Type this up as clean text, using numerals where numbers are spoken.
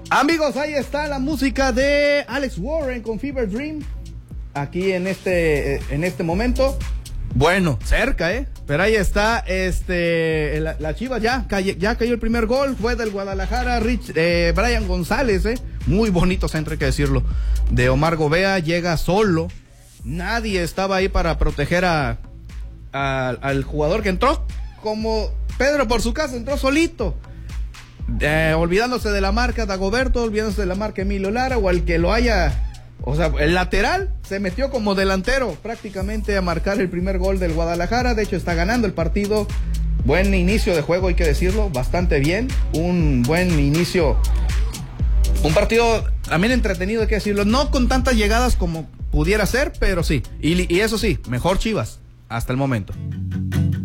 Amigos, ahí está la música de Alex Warren con Fever Dream. Aquí en este momento. Bueno, cerca, pero ahí está, la Chivas ya cayó el primer gol, fue del Guadalajara, Brian González, muy bonito centro, hay que decirlo, de Omar Gobea, llega solo, nadie estaba ahí para proteger al jugador que entró, como Pedro por su casa, entró solito, olvidándose de la marca Dagoberto, olvidándose de la marca Emilio Lara, o al que lo haya... O sea, el lateral se metió como delantero prácticamente a marcar el primer gol del Guadalajara. De hecho, está ganando el partido. Buen inicio de juego, hay que decirlo. Bastante bien. Un buen inicio. Un partido también entretenido, hay que decirlo. No con tantas llegadas como pudiera ser, pero sí. Y eso sí, mejor Chivas hasta el momento.